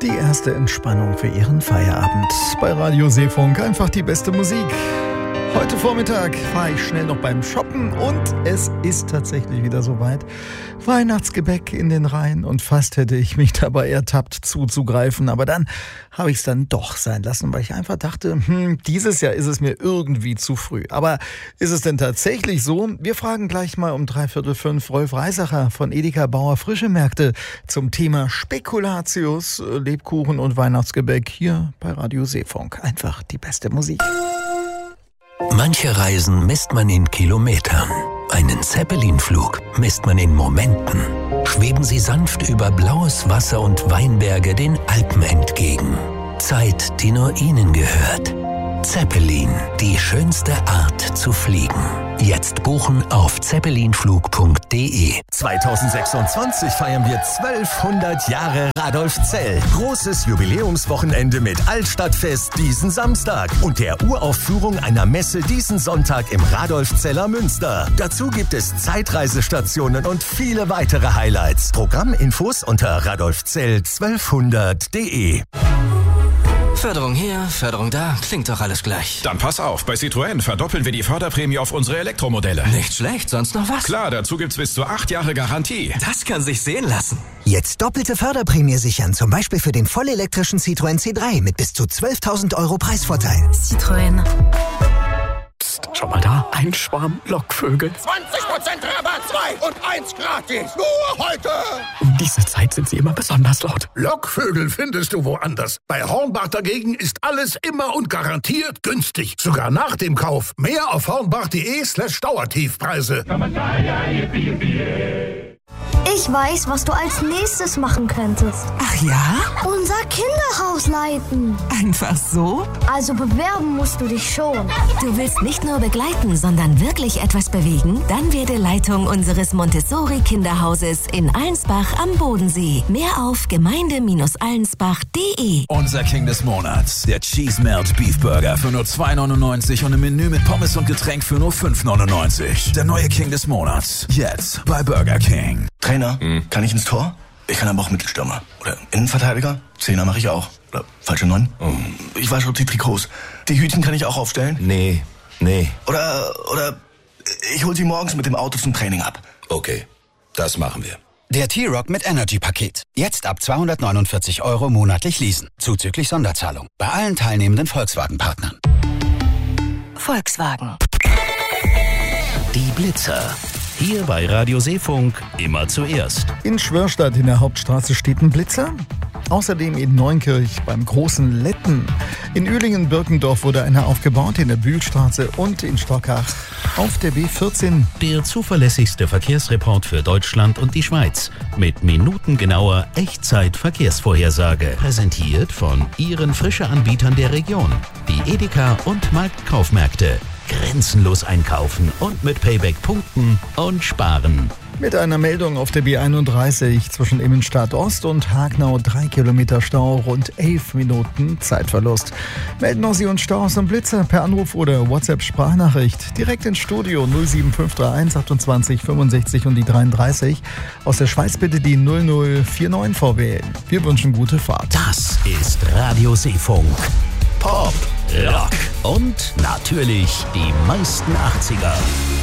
Die erste Entspannung für Ihren Feierabend. Bei Radio Seefunk einfach die beste Musik. Heute Vormittag war ich schnell noch beim Shoppen und es ist tatsächlich wieder soweit. Weihnachtsgebäck in den Reihen und fast hätte ich mich dabei ertappt zuzugreifen. Aber dann habe ich es dann doch sein lassen, weil ich einfach dachte, dieses Jahr ist es mir irgendwie zu früh. Aber ist es denn tatsächlich so? Wir fragen gleich mal um 5:45 Rolf Reisacher von Edeka Bauer Frische Märkte zum Thema Spekulatius, Lebkuchen und Weihnachtsgebäck hier bei Radio Seefunk. Einfach die beste Musik. Manche Reisen misst man in Kilometern. Einen Zeppelin-Flug misst man in Momenten. Schweben Sie sanft über blaues Wasser und Weinberge den Alpen entgegen. Zeit, die nur Ihnen gehört. Zeppelin, die schönste Art zu fliegen. Jetzt buchen auf zeppelinflug.de. 2026 feiern wir 1200 Jahre Radolfzell. Großes Jubiläumswochenende mit Altstadtfest diesen Samstag und der Uraufführung einer Messe diesen Sonntag im Radolfzeller Münster. Dazu gibt es Zeitreisestationen und viele weitere Highlights. Programminfos unter radolfzell1200.de. Förderung hier, Förderung da, klingt doch alles gleich. Dann pass auf, bei Citroën verdoppeln wir die Förderprämie auf unsere Elektromodelle. Nicht schlecht, sonst noch was? Klar, dazu gibt's bis zu 8 Jahre Garantie. Das kann sich sehen lassen. Jetzt doppelte Förderprämie sichern, zum Beispiel für den vollelektrischen Citroën C3 mit bis zu 12.000 € Preisvorteil. Citroën. Psst, schau mal da, ein Schwarm Lockvögel. 20% Rabatt, 2 und 1 gratis. Nur heute. Um diese Zeit sind sie immer besonders laut. Lockvögel findest du woanders. Bei Hornbach dagegen ist alles immer und garantiert günstig. Sogar nach dem Kauf. Mehr auf hornbach.de/Dauertiefpreise. Ich weiß, was du als nächstes machen könntest. Ach ja? Unser Kinderhaus leiten. Einfach so? Also bewerben musst du dich schon. Du willst nicht nur begleiten, sondern wirklich etwas bewegen? Dann werde Leitung unseres Montessori-Kinderhauses in Allensbach am Bodensee. Mehr auf gemeinde-allensbach.de. Unser King des Monats, der Cheese Melt Beef Burger für nur 2,99 und ein Menü mit Pommes und Getränk für nur 5,99. Der neue King des Monats, jetzt bei Burger King. Trainer, kann ich ins Tor? Ich kann aber auch Mittelstürmer. Oder Innenverteidiger? Zehner mache ich auch. Oder falsche 9? Ich wasche auch die Trikots. Die Hütchen kann ich auch aufstellen? Nee. Oder ich hol sie morgens mit dem Auto zum Training ab. Okay, das machen wir. Der T-Rock mit Energy-Paket. Jetzt ab 249 € monatlich leasen. Zuzüglich Sonderzahlung. Bei allen teilnehmenden Volkswagen-Partnern. Volkswagen. Die Blitzer. Hier bei Radio Seefunk immer zuerst. In Schwörstadt in der Hauptstraße steht ein Blitzer. Außerdem in Neunkirch beim Großen Letten. In Uelingen-Birkendorf wurde einer aufgebaut, in der Bühlstraße und in Stockach auf der B14. Der zuverlässigste Verkehrsreport für Deutschland und die Schweiz. Mit minutengenauer Echtzeit-Verkehrsvorhersage. Präsentiert von Ihren Frische-Anbietern der Region. Die Edeka und Marktkaufmärkte. Grenzenlos einkaufen und mit Payback punkten und sparen. Mit einer Meldung auf der B31 zwischen Immenstadt Ost und Hagnau 3 Kilometer Stau, rund 11 Minuten Zeitverlust. Melden auch Sie uns Staus und Blitzer per Anruf oder WhatsApp-Sprachnachricht. Direkt ins Studio 07531 28 65 und die 33. Aus der Schweiz bitte die 0049 vorwählen. Wir wünschen gute Fahrt. Das ist Radio Seefunk. Pop, Rock und natürlich die meisten 80er.